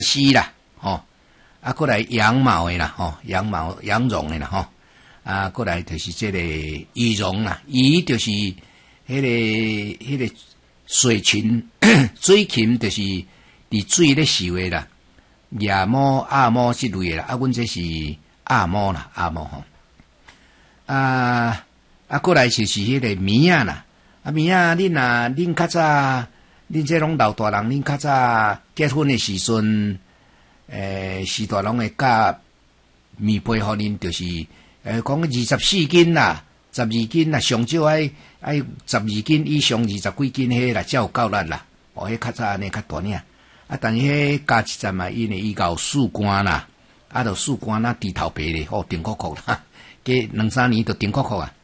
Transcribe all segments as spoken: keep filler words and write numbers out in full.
丝啦，吼、啊，过来羊毛的啦，吼、羊毛羊绒的啦，吼、啊，过来就是这个羽绒啦，羽就是迄、那个迄、那个水禽，水禽就是伫水咧受的啦，亚毛、鸭毛之类的啦，啊，阮这是鸭毛啦，鸭毛吼，啊啊，过来就是迄个棉啊啦，啊棉啊，恁啊，恁较早，恁这拢老大人，恁较早结婚的时阵。诶，时代拢会甲棉被互恁，就是诶，讲二十四斤啦，十二斤啦，上少爱爱十二斤以上，二十几斤迄啦，才有够力啦。哦，迄较早安尼较大领，啊，但是迄加一站嘛，因为伊有树干啦，啊，著树干啦，低头白咧，哦，顶壳壳啦，过两三年就顶壳壳啊。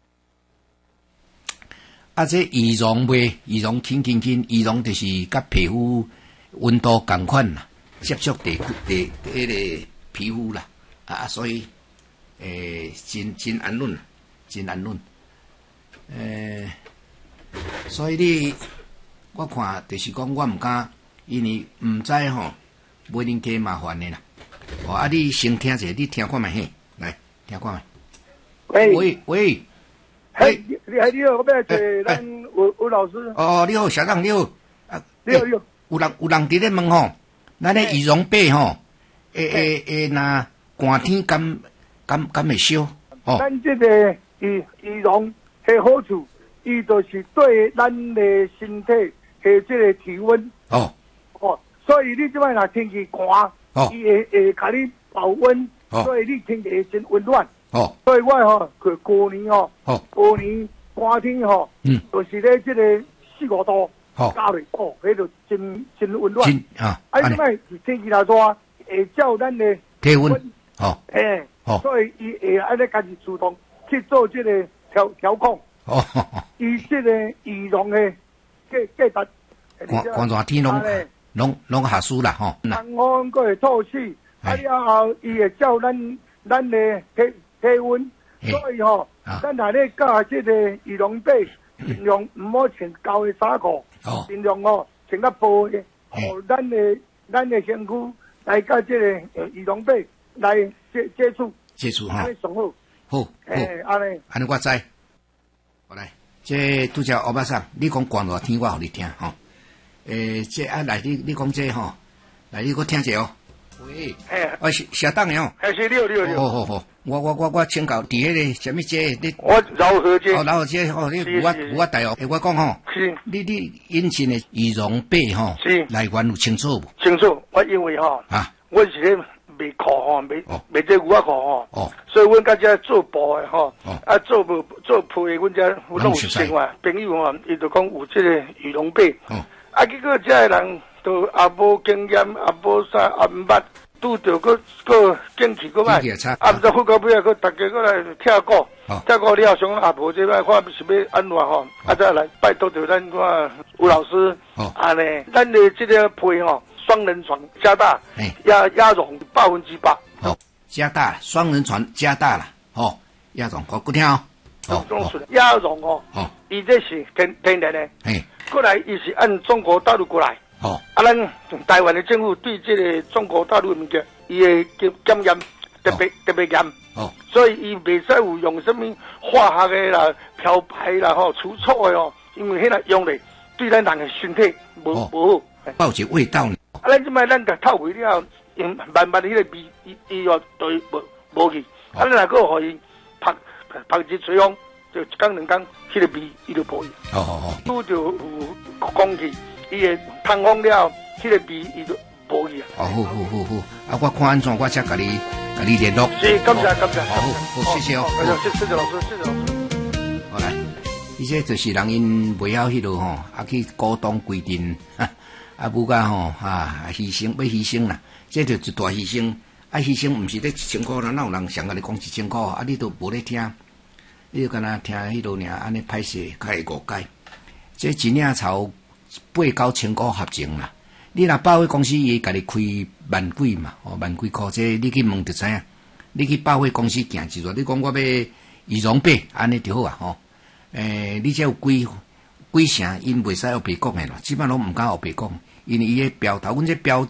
啊，这羽绒袂，羽绒轻轻轻，羽绒就是甲皮肤温度共款啦。接触地地迄个皮肤啦，啊，所以诶，真真安稳，真安稳。诶，所以你我看就是讲，我毋敢，因为毋知吼，买恁加麻烦的啦。哦，啊，你先听者，你听看觅嘿，来听看觅。 喂喂喂， 嘿，你你你好，我要找咱吴吴老师。 哦，你好，小张你好，啊， 你好你好， 有人有人伫咧问吼。咱咧羽绒被吼，诶诶诶，那寒天敢敢敢会烧？哦， 咱这个羽羽绒的好处，伊就是对咱的身体的这个体温。 哦哦，所以你即摆若天气寒， 哦， 伊会会甲你保温， 哦， 所以你天气会真温暖。 哦， 所以我吼，过过年吼， 哦， 过年寒天吼， 嗯， 就是咧这个四五度。 好， 加落哦，迄就真真温暖。 真啊， 啊，因为天气来热，会照咱的体温，哦， 诶， 哦， 所以伊会安尼家己主动去做这个调调控。 哦， 伊这个羽绒的价价值， 寒寒热天拢拢拢下暑啦，吼。 寒风佫会透气，啊了后伊会照咱咱的体体温，所以吼，咱若咧教这个羽绒被。尽量唔好穿厚的衫裤，尽量哦穿较薄的，互咱的咱的身躯来甲这个呃羽绒被来接接触， 接触哈， 安尼上好。 好， 诶，安尼， 安尼我知。好来，这拄则欧巴桑，你讲寒热天，我互你听吼。诶，这啊来你你讲这吼，来你给我听者哦。喂， 诶， 哦是下当的哦。 还是六六六。 好好好。我我我我请教，伫迄个什么街？你我饶河街。 哦，饶河街哦，你有我有我大哦。诶，我讲吼， 是。 你你引进的羽绒被吼， 是来源有清楚无？ 清楚，我因为吼，啊，我是咧卖裤吼，卖卖这牛仔裤吼，哦，所以阮家遮做布的吼，哦，啊做无做配的，阮遮有拢有生活朋友吼，伊就讲有这个羽绒被，哦，啊结果遮个人都也无经验，也无啥，也毋捌。拄着个个景气个歹，啊！毋知混到尾啊，个大家个来跳过，跳过了上阿婆这摆看是要安怎吼？啊，再来拜托着咱个吴老师，安尼，咱的这个被吼，双人床加大，压压绒百分之百， 好，加大双人床加大了，吼，压绒好，good听哦， 哦，压绒哦，哦，伊这是天天然的，嘿，过来伊是按中国大陆过来。哦，啊，咱台湾的政府对这个中国大陆的物件，伊会检检验特别、哦、特别严，哦，所以伊袂使有用什么化学的啦、漂白啦、吼除臭的哦，因为迄个用咧对咱人的身体无无好， 爆一味道呢。 啊，咱即摆咱甲透过了，用慢慢迄个味，伊伊又对无无去，啊，咱若个互伊拍拍一吹风，就一工两工，迄个味伊就无去。哦哦哦，拄着有空气。伊会通风了，迄、那个味伊就无去啊。哦，好好好好，啊，我看安怎，我才甲你甲你联络。是，感谢感谢。好，好，谢谢哦。谢谢谢谢老师，谢谢老师。好来，伊这就是人因袂晓迄落吼，啊去鼓动规定，啊不甲吼啊牺牲要牺牲啦，这就一大牺牲。啊牺牲毋是咧一千箍啦，哪有人想甲你讲一千箍啊？你都无咧听，你就敢若听迄落尔，安尼歹势，较会误解。这一领草。八九千块合情啦，你若百货公司伊家己开万几嘛，哦万几块，这你去问就知影。你去百货公司行一撮，你讲我要羽绒被，安尼就好啊，吼。诶，你这有几几成，因袂使学白讲诶咯，基本拢毋敢学白讲，因为伊诶标头，阮这标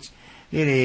迄个。